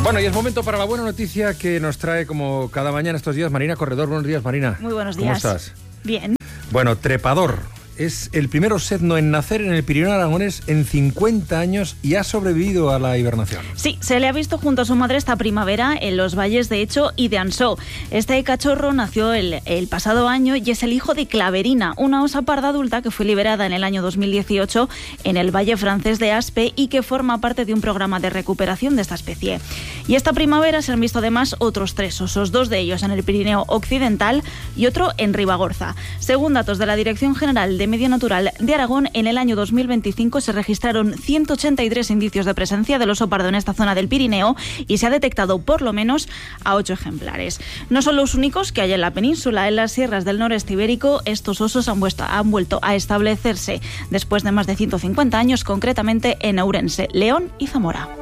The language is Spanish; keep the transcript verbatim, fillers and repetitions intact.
Bueno, y es momento para la buena noticia que nos trae como cada mañana estos días Marina Corredor. Buenos días, Marina. Muy buenos días. ¿Cómo estás? Bien. Bueno, trepador. Es el primer osedno en nacer en el Pirineo aragonés en cincuenta años y ha sobrevivido a la hibernación. Sí, se le ha visto junto a su madre esta primavera en los valles de Echo y de Ansó. Este cachorro nació el, el pasado año y es el hijo de Claverina, una osa parda adulta que fue liberada en el año dos mil dieciocho en el valle francés de Aspe y que forma parte de un programa de recuperación de esta especie. Y esta primavera se han visto además otros tres osos, dos de ellos en el Pirineo occidental y otro en Ribagorza. Según datos de la Dirección General de Medio Natural de Aragón, en el año dos mil veinticinco se registraron ciento ochenta y tres indicios de presencia del oso pardo en esta zona del Pirineo y se ha detectado por lo menos a ocho ejemplares. No son los únicos que hay en la península. En las sierras del noreste ibérico, estos osos han, vuelto, han vuelto a establecerse después de más de ciento cincuenta años, concretamente en Ourense, León y Zamora.